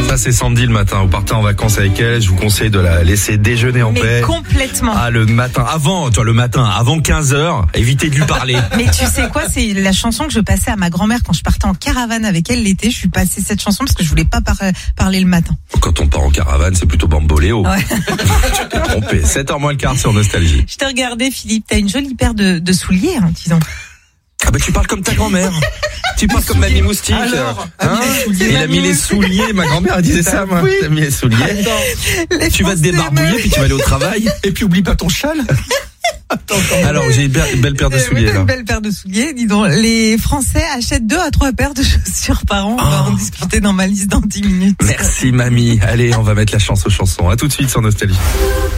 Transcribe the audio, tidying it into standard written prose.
Ça, c'est Sandy le matin. Vous partez en vacances avec elle. Je vous conseille de la laisser déjeuner en paix. Complètement. Ah, le matin, avant 15h, évitez de lui parler. Mais tu sais quoi, c'est la chanson que je passais à ma grand-mère quand je partais en caravane avec elle l'été. Je suis passée cette chanson parce que je voulais pas parler le matin. Quand on part en caravane, c'est plutôt Bamboléo. Ouais. Tu t'es trompé. 7h moins le quart sur Nostalgie. Je t'ai regardé, Philippe. T'as une jolie paire de souliers, hein, dis donc. Ah bah tu parles comme ta grand-mère. Tu parles comme Mamie Moustique. Alors, Il a mis les souliers. Ma grand-mère elle disait ça, moi. Il a mis les souliers. Tu vas te débarbouiller puis tu vas aller au travail. Et puis oublie pas ton châle. Alors j'ai une belle paire de souliers là. Une belle paire de souliers. Dis donc, les Français achètent 2 à 3 paires de chaussures par an. On va en discuter dans ma liste dans 10 minutes. Merci mamie. Allez, on va mettre la chance aux chansons. À tout de suite sur Nostalgie.